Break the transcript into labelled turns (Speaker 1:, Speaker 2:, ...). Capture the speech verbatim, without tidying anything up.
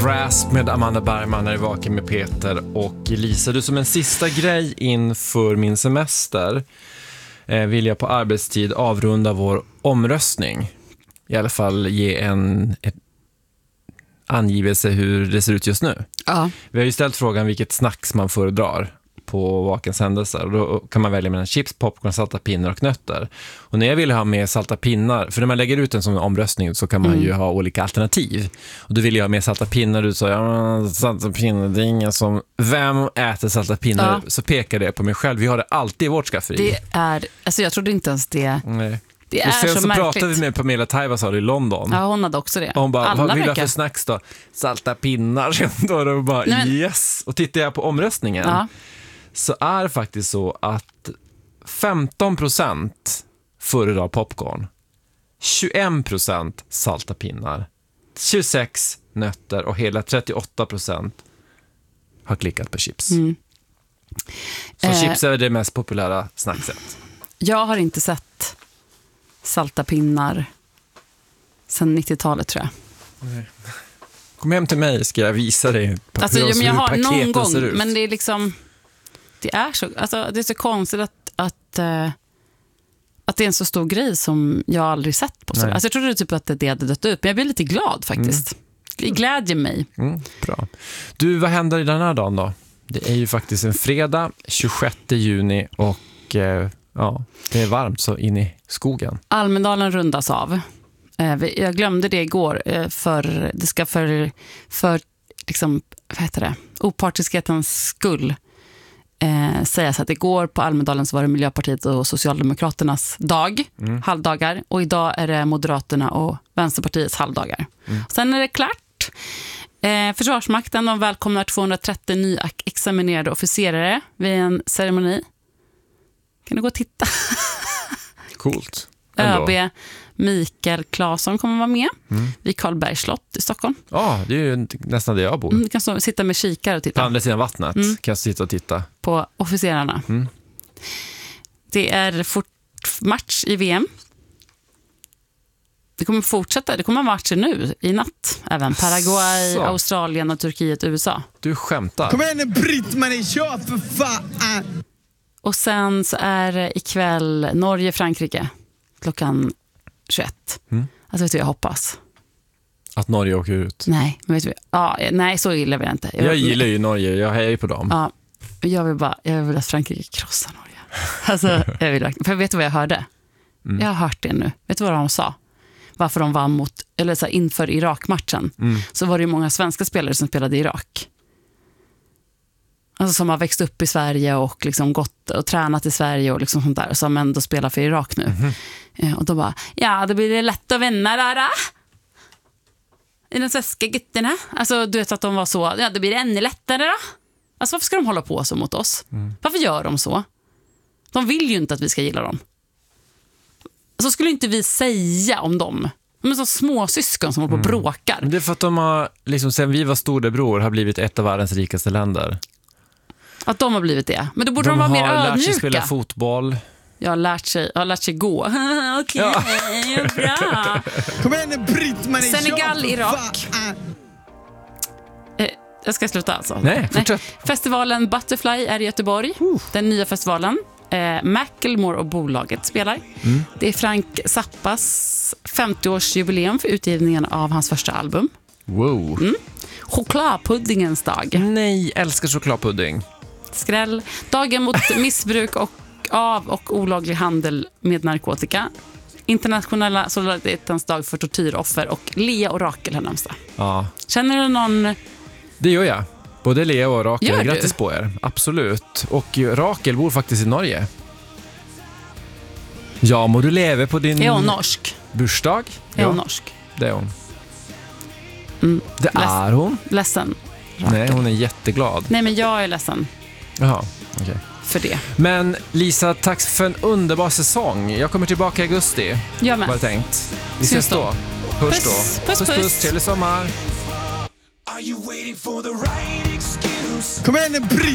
Speaker 1: Grasp med Amanda Bergman när jag vaken med Peter och Lisa. Du, som en sista grej inför min semester eh, vill jag på arbetstid avrunda vår omröstning. I alla fall ge en ett angivelse hur det ser ut just nu.
Speaker 2: Ja.
Speaker 1: Vi har ju ställt frågan vilket snacks man föredrar på vakens händelser. Och då kan man välja mellan chips, popcorn, salta pinnar och nötter. Och när jag ville ha med salta pinnar, för när man lägger ut en sån omröstning så kan man mm. ju ha olika alternativ. Och då ville jag ha med salta pinnar. Du sa, ja, salta pinnar, det är ingen som... Vem äter salta pinnar? Ja. Så pekade jag på mig själv. Vi har det alltid i vårt skafferi.
Speaker 2: Det är... Alltså jag trodde inte ens det...
Speaker 1: Nej.
Speaker 2: Det är
Speaker 1: och sen
Speaker 2: så,
Speaker 1: så
Speaker 2: märkligt.
Speaker 1: Pratade vi med Pamela Taivasar i London.
Speaker 2: Ja, hon hade också det.
Speaker 1: Och hon bara,
Speaker 2: alla
Speaker 1: vad vill du ha
Speaker 2: verkar...
Speaker 1: för snacks då? Salta pinnar. Då och bara, Nej, men... yes. Och tittar jag på omröstningen... Ja. Så är faktiskt så att femton procent föredrar popcorn, tjugoen procent salta pinnar, tjugosex nötter och hela trettioåtta procent har klickat på chips. Mm. Så eh, chips är det mest populära snackset.
Speaker 2: Jag har inte sett salta pinnar sedan nittiotalet, tror jag. Nej.
Speaker 1: Kom hem till mig, ska jag visa dig
Speaker 2: alltså, hur, men jag har
Speaker 1: hur
Speaker 2: någon gång,
Speaker 1: ser ut.
Speaker 2: Men det är liksom... Det är så, alltså, det är så konstigt att, att, uh, att det är en så stor grej som jag aldrig sett på. Så. Alltså, jag trodde typ att det hade dött ut, men jag blir lite glad faktiskt. Mm. Det glädjer mig.
Speaker 1: Mm, bra. Du, vad händer i den här dagen då? Det är ju faktiskt en fredag, tjugosjätte juni och uh, ja, det är varmt så in i skogen.
Speaker 2: Almedalen rundas av. Uh, jag glömde det igår uh, för det ska för, för liksom, vad heter det? Opartiskhetens skull. Eh, sägas att igår på Almedalen så var det Miljöpartiet och Socialdemokraternas dag, mm. halvdagar, och idag är det Moderaterna och Vänsterpartiets halvdagar. Mm. Sen är det klart. Eh, Försvarsmakten, de välkomnar tvåhundratrettio nyexaminerade officerare vid en ceremoni. Kan du gå och titta?
Speaker 1: Coolt.
Speaker 2: ÖB Mikael Claesson kommer vara med mm. vid Karlbergs slott i Stockholm.
Speaker 1: Ja, det är ju nästan där jag bor.
Speaker 2: Mm, du kan så, sitta med kikare och titta.
Speaker 1: På andra sidan vattnet mm. kan jag sitta och titta.
Speaker 2: På officerarna. Mm. Det är fort match i V M. Det kommer fortsätta. Det kommer matcher nu i natt. Även Paraguay, så. Australien och Turkiet, U S A.
Speaker 1: Du skämtar.
Speaker 3: Kom igen, Britt-Marie, kör för fan!
Speaker 2: Och sen så är det ikväll Norge-Frankrike. Klockan tjugoett. Mm. Alltså vet du, jag hoppas.
Speaker 1: Att Norge åker ut?
Speaker 2: Nej, men vet du, ja, nej så gillar vi inte.
Speaker 1: Jag, jag gillar ju Norge, jag hejar ju på dem.
Speaker 2: Ja, jag vill bara, jag vill att Frankrike krossar Norge. Alltså, jag vill, för vet du vad jag hörde? Mm. Jag har hört det nu. Vet du vad de sa? Varför de vann mot, eller så här, inför Irak-matchen. Mm. Så var det ju många svenska spelare som spelade i Irak. Alltså som har växt upp i Sverige och liksom gått och tränat i Sverige och liksom sånt där, som ändå spelar för Irak nu. Mm. Och då bara, ja, då blir det lätt att vinna där. I de svenska gutterna. Alltså du vet att de var så, ja, det blir det ännu lättare då. Alltså varför ska de hålla på så mot oss? Mm. Varför gör de så? De vill ju inte att vi ska gilla dem. Alltså skulle inte vi säga om dem. De är så små syskon som håller på och bråkar.
Speaker 1: Mm. Det är för att de har, liksom sen vi var storebror, har blivit ett av världens rikaste länder.
Speaker 2: Att de har blivit det. Men då borde de,
Speaker 1: de
Speaker 2: vara mer ödmjuka.
Speaker 1: De har lärt sig spela fotboll.
Speaker 2: Jag har lärt sig, jag har lärt sig gå. Okej, okay, bra.
Speaker 3: Kom igen, Britt-Marie.
Speaker 2: Senegal, Irak. Eh, jag ska sluta alltså.
Speaker 1: Nej, fortsätt.
Speaker 2: Nej. Festivalen Butterfly är i Göteborg. Uh. Den nya festivalen. Eh, Macklemore och bolaget spelar. Mm. Det är Frank Zappas femtioårsjubileum för utgivningen av hans första album.
Speaker 1: Wow.
Speaker 2: Mm. Chokladpuddingens dag.
Speaker 1: Nej, älskar chokladpudding.
Speaker 2: Skräll. Dagen mot missbruk och av och olaglig handel med narkotika. Internationella solidaritetens dag för tortyroffer och Lea och Rakel här närmsta.
Speaker 1: Ja.
Speaker 2: Känner du någon...
Speaker 1: Det gör jag. Både Lea och Rakel.
Speaker 2: Gör
Speaker 1: Grattis
Speaker 2: du?
Speaker 1: på er. Absolut. Och Rakel bor faktiskt i Norge. Ja, må du leva på din...
Speaker 2: Är hon norsk?
Speaker 1: Bursdag.
Speaker 2: Är
Speaker 1: ja.
Speaker 2: hon norsk?
Speaker 1: Det är hon.
Speaker 2: Mm.
Speaker 1: Det Leds- är hon.
Speaker 2: Ledsen. Rakel.
Speaker 1: Nej, hon är jätteglad.
Speaker 2: Nej, men jag är ledsen.
Speaker 1: Jaha, okej. Okay.
Speaker 2: För det.
Speaker 1: Men Lisa, tack för en underbar säsong. Jag kommer tillbaka i augusti.
Speaker 2: Jag med.
Speaker 1: Var det tänkt. Vi ses då. Hörs
Speaker 2: puss,
Speaker 1: då.
Speaker 2: Puss, puss,
Speaker 1: puss. puss. Trevlig sommar.
Speaker 3: Kom igen,